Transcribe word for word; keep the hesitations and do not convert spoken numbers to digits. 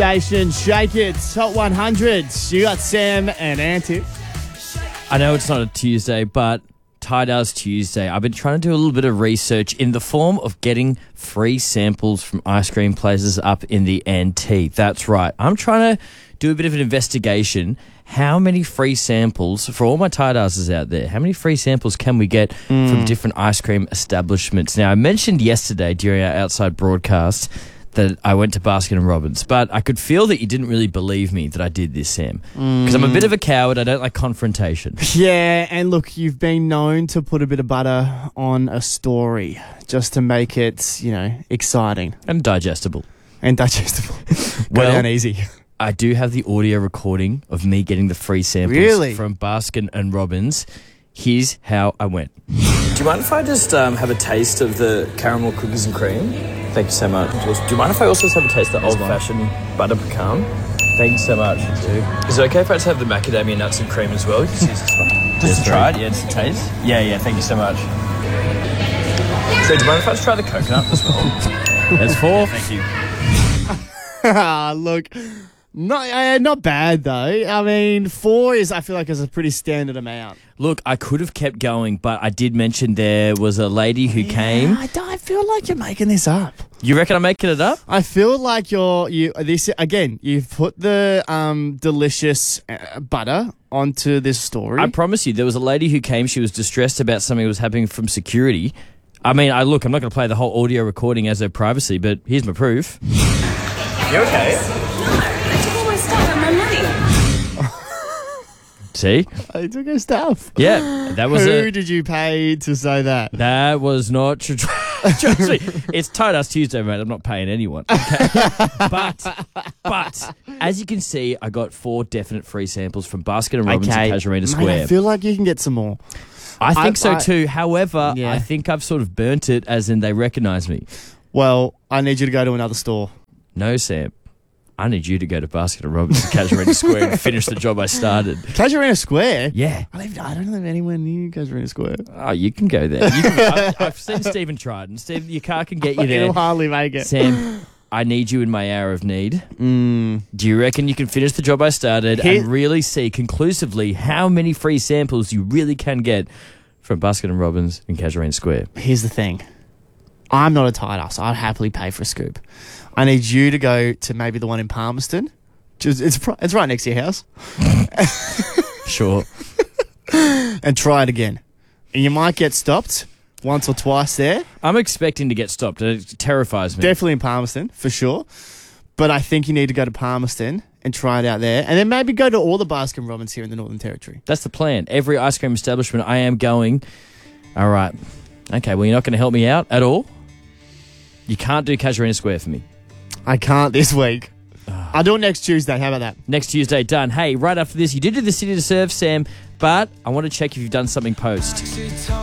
station. Shake it. Top one hundred. You got Sam and Auntie. I know it's not a Tuesday, but Ty-Does Tuesday. I've been trying to do a little bit of research in the form of getting free samples from ice cream places up in the N T. That's right. I'm trying to do a bit of an investigation. How many free samples, for all my Ty-Duzes out there, how many free samples can we get mm. from different ice cream establishments? Now, I mentioned yesterday during our outside broadcast that I went to Baskin and Robbins, but I could feel that you didn't really believe me that I did this, Sam. Because mm. I'm a bit of a coward. I don't like confrontation. Yeah, and look, you've been known to put a bit of butter on a story just to make it, you know, exciting. And digestible. And digestible. Go well, down easy. I do have the audio recording of me getting the free samples really? from Baskin and Robbins. Here's how I went. Do you mind if I just um, have a taste of the caramel cookies and cream? Thank you so much. Do you mind if I also just have a taste of the old-fashioned butter pecan? Thank you so much. Is it okay if I just have the macadamia nuts and cream as well? Just, just, just to try it? Yeah, just a taste? Yeah, yeah, thank you so much. So do you mind if I just try the coconut as well? That's four. Thank you. Look... Not, uh, not bad though. I mean, four is, I feel like, is a pretty standard amount. Look, I could have kept going, but I did mention there was a lady who yeah, came. I, I feel like you're making this up. You reckon I'm making it up? I feel like you're you. This again. You've put the um delicious uh, butter onto this story. I promise you, there was a lady who came. She was distressed about something that was happening from security. I mean, I look. I'm not going to play the whole audio recording as her privacy, but here's my proof. You okay? See? I took her stuff. Yeah, that was Who a, did you pay to say that? That was not true. Trust me, it's Ty-Does Tuesday, mate. I'm not paying anyone. Okay? but, but, as you can see, I got four definite free samples from Baskin and Robbins okay. and Casuarina Square. Mate, I feel like you can get some more. I think I, so I, too. However, yeah. I think I've sort of burnt it, as in they recognise me. Well, I need you to go to another store. No, Sam. I need you to go to Baskin and Robbins and Casuarina Square and finish the job I started. Casuarina Square? Yeah. I, live, I don't live anywhere near Casuarina Square. Oh, you can go there. You can, I've, I've seen Stephen Trident. Steve, your car can get you there. It'll hardly make it. Sam, I need you in my hour of need. Mm. Do you reckon you can finish the job I started Here- and really see conclusively how many free samples you really can get from Baskin and Robbins and Casuarina Square? Here's the thing. I'm not a Ty-Dus, so I'd happily pay for a scoop. I need you to go to maybe the one in Palmerston. Just, it's it's right next to your house. Sure. And try it again. And you might get stopped once or twice there. I'm expecting to get stopped. It terrifies me. Definitely in Palmerston, for sure. But I think you need to go to Palmerston and try it out there. And then maybe go to all the Baskin Robbins here in the Northern Territory. That's the plan. Every ice cream establishment I am going. All right. Okay, well, you're not going to help me out at all? You can't do Casuarina Square for me. I can't this week. I'll do it next Tuesday. How about that? Next Tuesday, done. Hey, right after this, you did do the City to Serve, Sam, but I want to check if you've done something post.